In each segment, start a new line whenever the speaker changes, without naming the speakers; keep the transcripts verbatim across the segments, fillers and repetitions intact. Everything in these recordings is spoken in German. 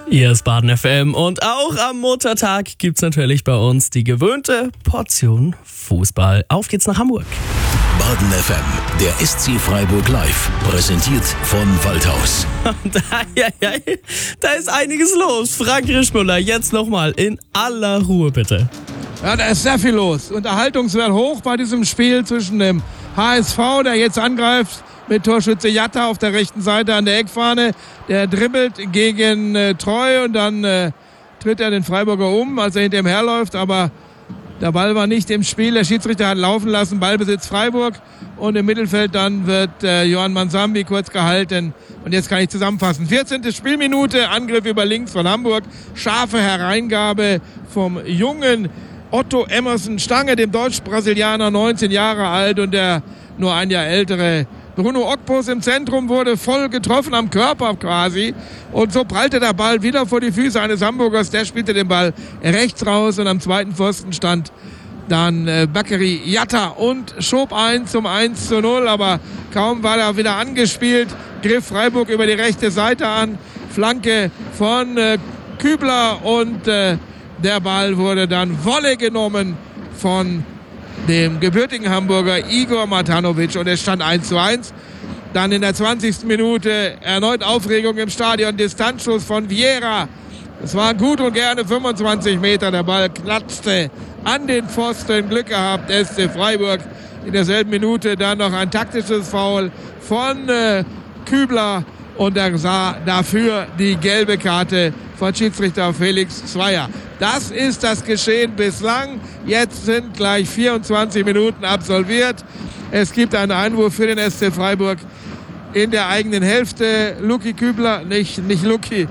Hier ist Baden F M und auch am Muttertag gibt's natürlich bei uns die gewöhnte Portion Fußball. Auf geht's nach Hamburg.
Baden F M, der S C Freiburg live, präsentiert von Waldhaus.
Da, ja, ja, da ist einiges los. Frank Rischmüller, jetzt nochmal in aller Ruhe bitte.
Ja, da ist sehr viel los. Unterhaltungswert hoch bei diesem Spiel zwischen dem H S V, der jetzt angreift, mit Torschütze Jatta auf der rechten Seite an der Eckfahne. Der dribbelt gegen äh, Treu und dann äh, tritt er den Freiburger um, als er hinter ihm herläuft. Aber der Ball war nicht im Spiel. Der Schiedsrichter hat laufen lassen. Ballbesitz Freiburg. Und im Mittelfeld dann wird äh, Johann Mansambi kurz gehalten. Und jetzt kann ich zusammenfassen. vierzehnte Spielminute. Angriff über links von Hamburg. Scharfe Hereingabe vom jungen Otto Emerson Stange, dem Deutsch-Brasilianer, neunzehn Jahre alt, und der nur ein Jahr ältere Bruno Okpos im Zentrum wurde voll getroffen am Körper quasi. Und so prallte der Ball wieder vor die Füße eines Hamburgers. Der spielte den Ball rechts raus und am zweiten Pfosten stand dann äh, Bakary Jatta und schob ein zum eins zu null. Aber kaum war er wieder angespielt, griff Freiburg über die rechte Seite an. Flanke von äh, Kübler und äh, der Ball wurde dann Volley genommen von dem gebürtigen Hamburger Igor Matanovic, und es stand eins zu eins. Dann in der zwanzigsten Minute erneut Aufregung im Stadion, Distanzschuss von Vieira. Es war gut und gerne fünfundzwanzig Meter, der Ball klatschte an den Pfosten, Glück gehabt, S C Freiburg. In derselben Minute dann noch ein taktisches Foul von äh, Kübler, und er sah dafür die gelbe Karte von Schiedsrichter Felix Zweier. Das ist das Geschehen bislang. Jetzt sind gleich vierundzwanzig Minuten absolviert. Es gibt einen Einwurf für den S C Freiburg in der eigenen Hälfte. Luki Kübler, nicht, nicht Luki.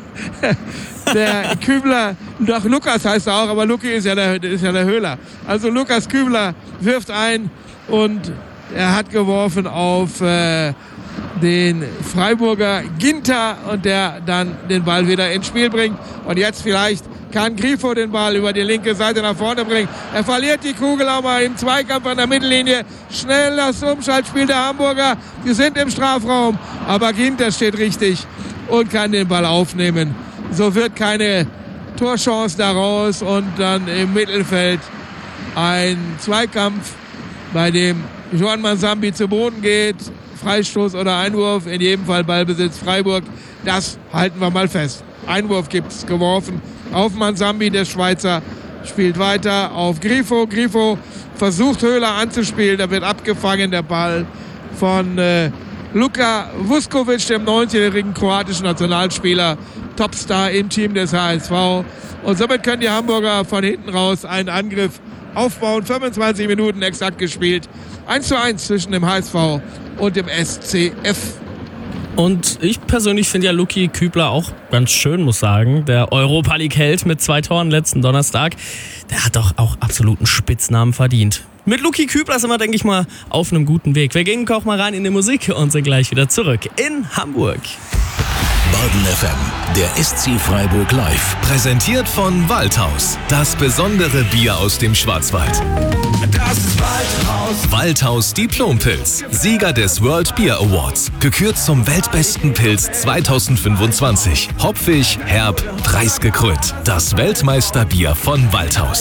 Der Kübler, doch Lukas heißt er auch, aber Luki ist ja der, ist ja der Höhler. Also Lukas Kübler wirft ein, und er hat geworfen auf äh, den Freiburger Ginter, und der dann den Ball wieder ins Spiel bringt. Und jetzt vielleicht kann Grifo den Ball über die linke Seite nach vorne bringen. Er verliert die Kugel aber im Zweikampf an der Mittellinie. Schnell das Umschaltspiel der Hamburger. Die sind im Strafraum, aber Ginter steht richtig und kann den Ball aufnehmen. So wird keine Torchance daraus, und dann im Mittelfeld ein Zweikampf, bei dem Johann Mansambi zu Boden geht. Freistoß oder Einwurf, in jedem Fall Ballbesitz Freiburg. Das halten wir mal fest. Einwurf gibt's, geworfen auf Mansambi, der Schweizer spielt weiter auf Grifo. Grifo versucht Höhler anzuspielen, da wird abgefangen der Ball von äh, Luka Vuskovic, dem neunzehnjährigen kroatischen Nationalspieler, Topstar im Team des H S V. Und somit können die Hamburger von hinten raus einen Angriff aufbauen. fünfundzwanzig Minuten exakt gespielt. eins zu eins zwischen dem H S V und dem S C F.
Und ich persönlich finde ja Luki Kübler auch ganz schön, muss sagen. Der Europa League-Held mit zwei Toren letzten Donnerstag. Der hat doch auch absoluten Spitznamen verdient. Mit Luki Kübler sind wir, denke ich mal, auf einem guten Weg. Wir gehen auch mal rein in die Musik und sind gleich wieder zurück in Hamburg.
Baden F M, der S C Freiburg live,
präsentiert von Waldhaus. Das besondere Bier aus dem Schwarzwald.
Das ist Waldhaus.
Waldhaus Diplompilz, Sieger des World Beer Awards. Gekürt zum weltbesten Pilz zweitausendfünfundzwanzig. Hopfig, herb, preisgekrönt. Das Weltmeisterbier von Waldhaus.